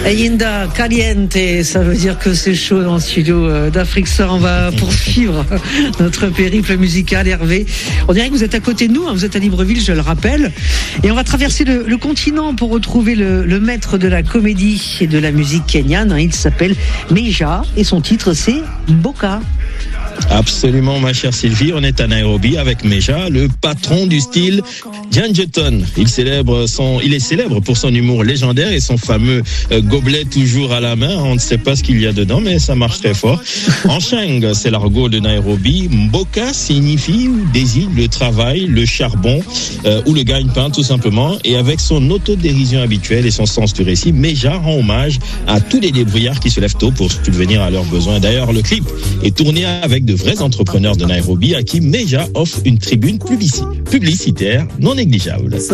Ayinda Caliente, ça veut dire que c'est chaud dans le studio d'Afrique Soir. On va poursuivre notre périple musical, Hervé. On dirait que vous êtes à côté de nous, vous êtes à Libreville, je le rappelle. Et on va traverser le continent pour retrouver le maître de la comédie et de la musique kenyane. Il s'appelle Meja et son titre c'est Mboka. Absolument, ma chère Sylvie. On est à Nairobi avec Meja, le patron du style Janjeton. Il est célèbre pour son humour légendaire et son fameux gobelet toujours à la main. On ne sait pas ce qu'il y a dedans, mais ça marche très fort. En Sheng, c'est l'argot de Nairobi. Mboka signifie ou désigne le travail, le charbon ou le gagne-pain tout simplement. Et avec son autodérision habituelle et son sens du récit, Meja rend hommage à tous les débrouillards qui se lèvent tôt pour subvenir à leurs besoins. D'ailleurs, le clip est tourné avec de vrais entrepreneurs de Nairobi à qui Meja offre une tribune publicitaire non négligeable.